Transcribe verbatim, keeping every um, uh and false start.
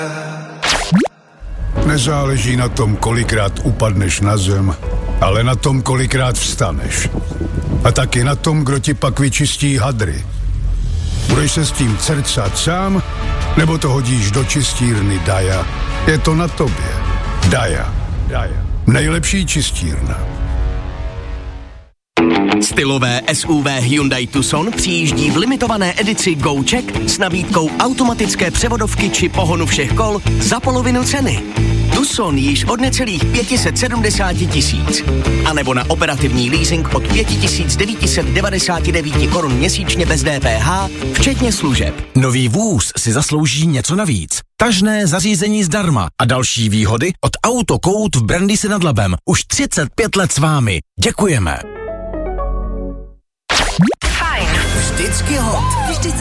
Nezáleží na tom, kolikrát upadneš na zem, ale na tom, kolikrát vstaneš. A taky na tom, kdo ti pak vyčistí hadry. Budeš se s tím cercat sám, nebo to hodíš do čistírny Daja? Je to na tobě. Daja. Daja. Nejlepší čistírna. Stylové S U V Hyundai Tucson přijíždí v limitované edici GoCheck s nabídkou automatické převodovky či pohonu všech kol za polovinu ceny. Tucson již od necelých pět set sedmdesát tisíc. A nebo na operativní leasing od pět tisíc devět set devadesát devět korun měsíčně bez D P H, včetně služeb. Nový vůz si zaslouží něco navíc. Tažné zařízení zdarma a další výhody od Autokout v Brandýse nad Labem. Už třicet pět let s vámi. Děkujeme. Fajn. Vždycky hot. Vždycky